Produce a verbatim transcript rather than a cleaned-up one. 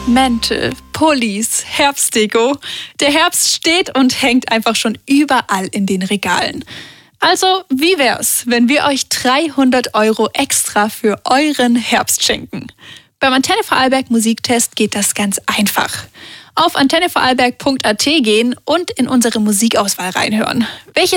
Mäntel, Pullis, Herbstdeko. Der Herbst steht und hängt einfach schon überall in den Regalen. Also, wie wär's, wenn wir euch dreihundert Euro extra für euren Herbst schenken? Beim Antenne Vorarlberg Musiktest geht das ganz einfach. Auf antenne vorarlberg punkt a t gehen und in unsere Musikauswahl reinhören. Welche